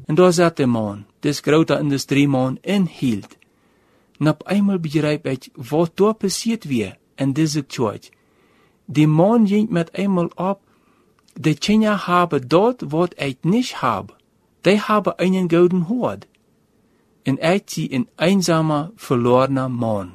En daar zat de man, des grote industrieman, en hield. En op eenmaal begrijp ik wat daar passiert weer in deze church. Die man ging met eenmaal op, de Kinder hebben dat wat ik niet heb. Die hebben een gouden hoed. En ik zie een eenzame, verlorene man.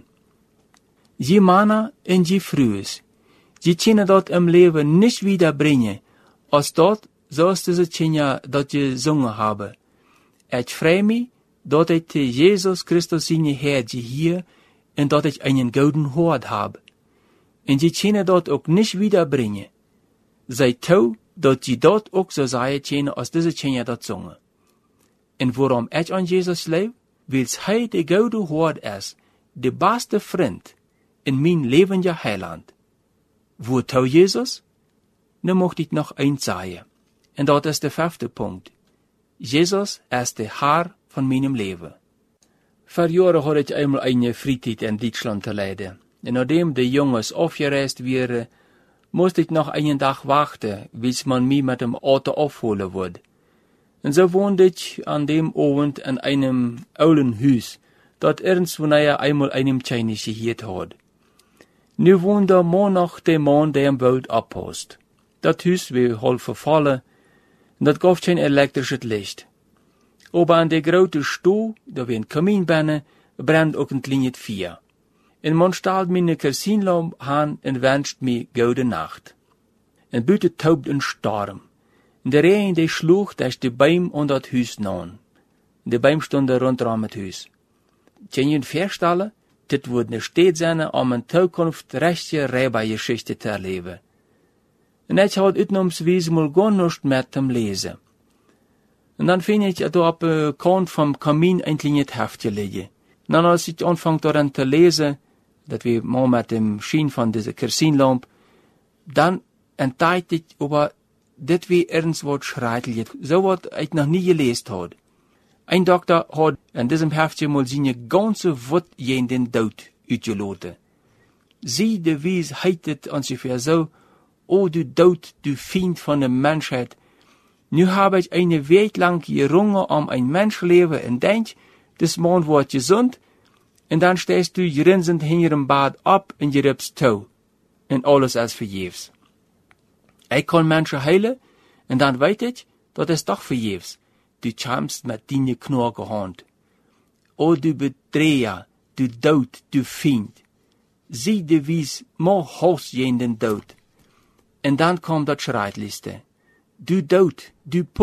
Die mannen en die vrouwen, die kunnen dat im leven niet wiederbrengen, als dat, zoals deze Kinder dat je zongen hebben. Ik vraag me, dat ik te Jezus Christus zijn Heer hier, en dat ik een gouden hoed heb. En die kunnen dat ook niet wiederbrengen. Zij toe, dat je dat ook zo zeggen kunnen, als deze Kinder dat zongen. En waarom ik aan Jezus leef? Wils hij de gouden hoed is, de beste vriend in mijn levende heiland. Voor toe Jezus? Nu mocht ik nog eens zeggen. En dat is de 5e punt. Jezus is de Heer van mijn leven. Voor jaren had ik eenmaal een vrietijd in Duitsland te leiden. En nadat de jongens afgereisd waren, moest ik nog een dag wachten, wils man mij met een auto afholen wordt. En zo woonde ik aan dem avond in einem oude huis, dat ergens wanneer eenmaal einem Chinese geheerd had. Nu woonde maar nog de man die hem wou oppast. Dat huis was half vervallen, en dat gaf geen elektrische licht. Aber aan de grote stoel, daar was een kamin binnen, brandt ook een klein vuur. En man staalt me een kerosienlamp aan en wenscht me goede nacht. En buiten toopt een storm. En de regen die sloeg durch de boom onder het huis na. De boom stond rondom het huis. Kun je je voorstellen? Dit wordt een steeds zijn om in toekomst rechtje rijbaargeschichte te erleven. En ik had uitnomsweise mal gar nichts met hem lezen. En dan vind ik het op de kant van kamin een klein heftje liggen. En dan als ik aanvang daarin te lezen, dat we maar met de schijn van deze kerosienlamp, dan entdekt ik over dit weer ergens wat schrijtelijk, zo wat ik nog niet gelezen had. Een dokter had in diesem heftje mal zijn ganze wot in den dood uitgelaten. Zie de wees heet het ongeveer zo, o du dood, du vriend van de mensheid. Nu heb ik een week lang gerungen om een mensenleven en denk, dus man wordt gezond, en dan steest u grinsend in je bad op en je rupst toe. En alles is vergeefs. Ik kan mensen heilen, en dan weet ik, dat is toch vergeefs. Du chamst met die knorke hand. O du bedreger, du dood, du vriend. Zie de wies, maar hoos je in den dood. En dan komt dat schrijtliste. Du dood, du